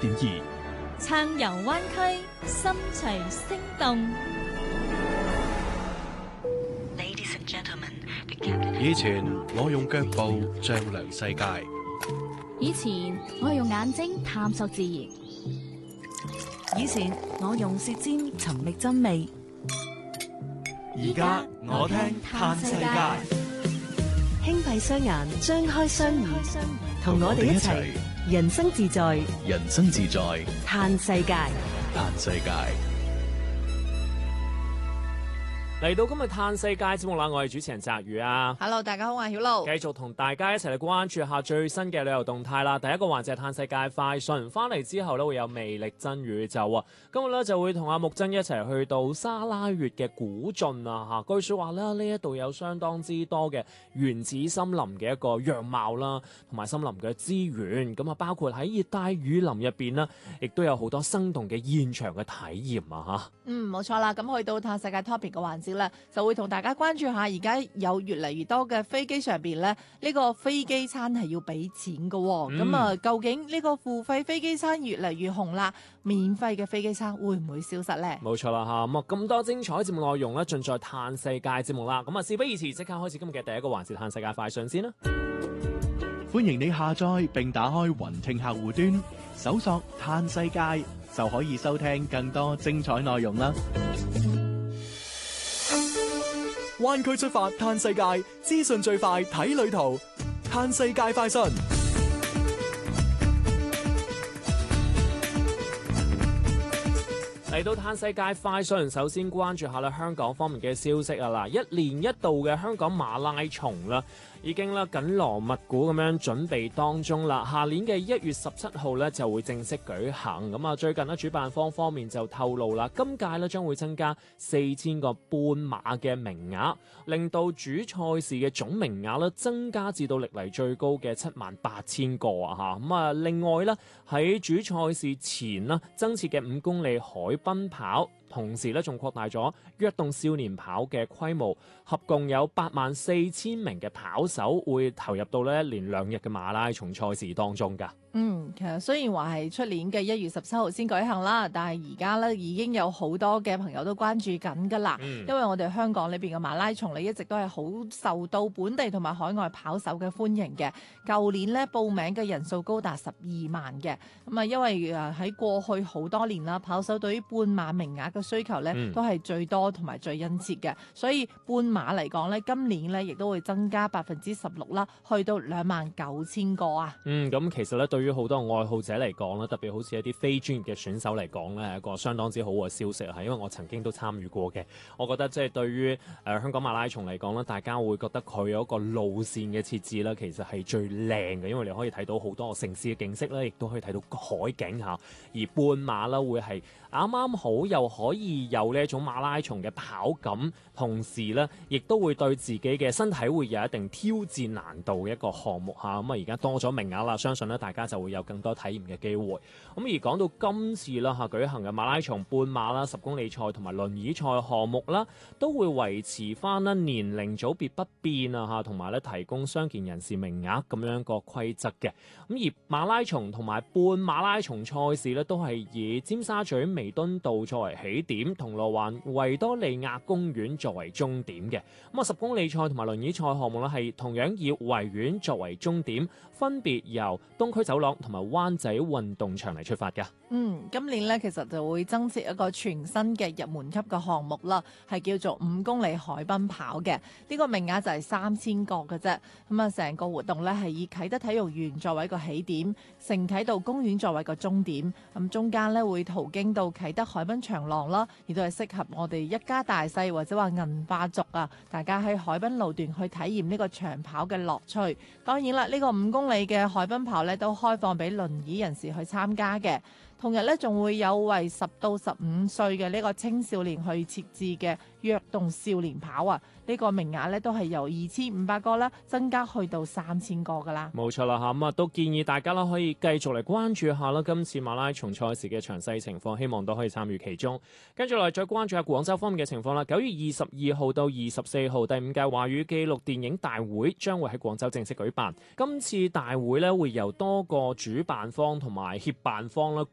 89.2， 撐遊灣區，心隨聲動。 以前我用腳步丈量世界， 以前我用眼睛探索自然， 以前我用舌尖尋覓真味， 而家我聽嘆世界。 輕閉雙眼，張開雙耳，同我哋一齊人生自在， 人生自在， 嘆世界。 嘆世界。 嚟到今日嘆世界節目啦，我係主持人澤宇啊。 Hello， 大家好，我係曉露。 繼續同大家一齊嚟關注下最新嘅旅遊動態啦。第一個環節係嘆世界快訊，翻嚟之後咧會有魅力真宇宙啊。今日咧就會同阿木真一齊去到沙拉越嘅古晉啊嚇。據說話咧呢一度有相當之多嘅原始森林嘅一個樣貌啦，同埋森林嘅資源。咁啊包括喺熱帶雨林入邊呢，亦都有好多生動嘅現場嘅體驗啊嚇。 冇錯啦。咁去到嘆世界 topic 嘅環節咧，就會同大家關注下，而家有越嚟越多嘅飛機上邊咧，呢個飛機餐係要俾錢嘅喎。咁究竟呢個付費飛機餐越嚟越紅啦，免費嘅飛機餐會唔會消失呢？ 冇錯啦嚇，咁多精彩節目內容咧，盡在嘆世界節目啦。咁啊，事不宜遲，即刻開始今日嘅第一個環節嘆世界快訊先啦。 歡迎你下載並打開雲聽客戶端，搜索嘆世界就可以收聽更多精彩內容啦。灣區出發嘆世界，資訊最快睇旅途，嘆世界快訊。 嚟到嘆世界快訊，首先關注下啦香港方面嘅消息啊啦，一年一度嘅香港馬拉松啦，已經啦緊鑼密鼓咁樣準備當中啦。下年嘅1月17號咧就會正式舉行。咁啊，最近咧主辦方面就透露啦，今屆咧將會增加4000個半馬嘅名額，令到主賽事嘅總名額咧增加至到歷嚟最高嘅78000個啊嚇。咁啊，另外咧喺主賽事前啦增設嘅5公里海奔跑，同時咧仲擴大咗躍動少年跑嘅規模，合共有84000名嘅跑手會投入到呢一連2日嘅馬拉松賽事當中㗎。 其實雖然話係出年嘅1月17號先舉行啦，但係而家咧已經有好多嘅朋友都關注緊㗎啦。因為我哋香港呢邊嘅馬拉松咧一直都係好受到本地同埋海外跑手嘅歡迎嘅。舊年咧報名嘅人數高達12萬嘅。咁啊，因為喺過去好多年啦，跑手對於半馬名額嘅需求咧都係最多同埋最殷切嘅。所以半馬嚟講咧，今年咧亦都會增加16%啦，去到29000個啊。 咁其實咧對於好多愛好者嚟講咧，特別好似一啲非專業嘅選手嚟講咧，係一個相當之好嘅消息，係因為我曾經都參與過嘅。我覺得即係對於香港馬拉松嚟講咧，大家會覺得佢有一個路線嘅設置咧，其實係最靚嘅，因為你可以睇到好多城市嘅景色咧，亦都可以睇到海景嚇。而半馬啦會係啱啱好又可以有呢一種馬拉松嘅跑感，同時咧亦都會對自己嘅身體會有一定挑戰難度嘅一個項目嚇。咁啊而家多咗名額啦，相信咧大家就會有更多體驗嘅機會。咁而講到今次啦嚇舉行嘅馬拉松半馬啦、10公里賽同埋輪椅賽項目啦，都會維持翻啦年齡組別不變啊嚇，同埋咧提供傷健人士名額咁樣個規則嘅。咁而馬拉松同埋半馬拉松賽事咧，都係以尖沙咀彌敦道作為起點，銅鑼灣維多利亞公園作為終點嘅。咁啊10公里賽同埋輪椅賽項目咧，係同樣以維園作為終點，分別由東區走廊同埋灣仔運動場嚟出發嘅。 今年咧其實就會增設一個全新嘅入門級嘅項目啦，係叫做5公里海奔跑嘅。呢個名額就係3000個嘅啫。咁啊，成個活動咧係以啟德體育園作為一個起點，承啟道公園作為一個終點。咁中間咧會途經到啟德海濱長廊啦，亦都係適合我哋一家大細或者話銀髮族啊，大家喺海濱路段去體驗呢個長跑嘅樂趣。當然啦，呢個5公里嘅海奔跑咧都開放俾輪椅人士去參加嘅。同日咧仲會有為10到15歲嘅呢個青少年去設置嘅躍動少年跑啊！呢個名額咧都係由2500個啦增加去到3000個噶啦。 冇錯啦嚇，咁啊都建議大家啦可以繼續嚟關注下啦今次馬拉松賽事嘅詳細情況，希望都可以參與其中。跟住落嚟再關注下廣州方面嘅情況啦。9月22號到24號第5屆華語紀錄電影大會將會喺廣州正式舉辦。今次大會咧會由多個主辦方同埋協辦方啦